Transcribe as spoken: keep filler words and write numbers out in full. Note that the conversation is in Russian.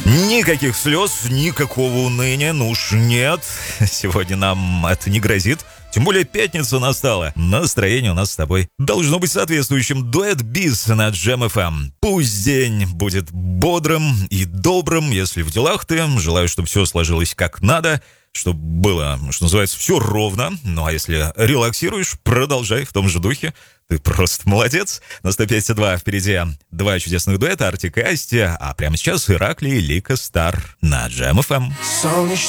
Никаких слез, никакого уныния, ну уж нет. Сегодня нам это не грозит. Тем более пятница настала. Настроение у нас с тобой должно быть соответствующим. Дуэт Биз на Джем эф эм. Пусть день будет бодрым и добрым, если в делах ты. Желаю, чтобы все сложилось как надо, чтобы было, что называется, все ровно. Ну а если релаксируешь, продолжай в том же духе. Ты просто молодец. На сто пять и два впереди два чудесных дуэта Артик и Асти. А прямо сейчас Иракли и Лика Стар на Джем эф эм.